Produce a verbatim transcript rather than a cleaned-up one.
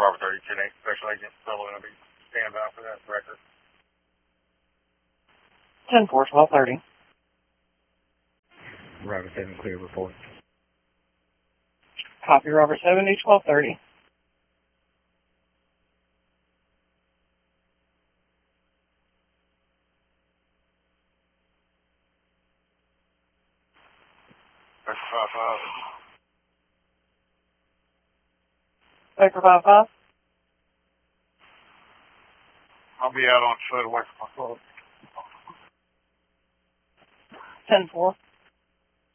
Robert thirty-two eight, Special Agent Sullivan will be stand by for that record. ten four, twelve thirty. Robert seven, clear report. Copy, Robert seventy, twelve thirty. Vector five five. Vector five five. I'll be out on foot away from my phone. ten four.